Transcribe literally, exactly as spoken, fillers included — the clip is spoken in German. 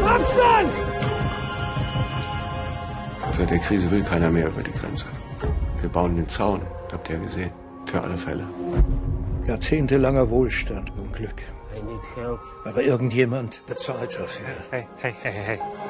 Abstand! Seit der Krise will keiner mehr über die Grenze. Wir bauen den Zaun, habt ihr gesehen, für alle Fälle. Jahrzehntelanger Wohlstand und Glück. Aber irgendjemand bezahlt dafür. Hey, hey, hey, hey.